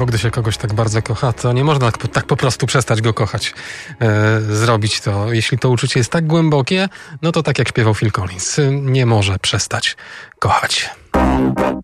Bo gdy się kogoś tak bardzo kocha, to nie można tak po prostu przestać go kochać. Zrobić to. Jeśli to uczucie jest tak głębokie, no to tak jak śpiewał Phil Collins, nie może przestać kochać.